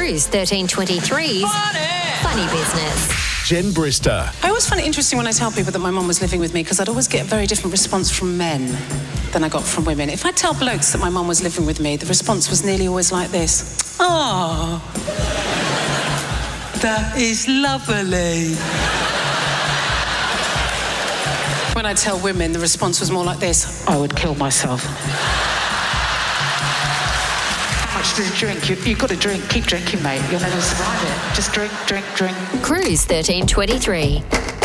Cruise 1323's Funny Business. Jen Brister. I always find it interesting when I tell people that my mum was living with me because I'd always get a very different response from men than I got from women. If I tell blokes that my mum was living with me, the response was nearly always like this. Oh, that is lovely. When I tell women, the response was more like this. I would kill myself. How much do you drink? You've got to drink. Keep drinking, mate. You'll never survive it. Just drink, drink, drink. Cruise 1323.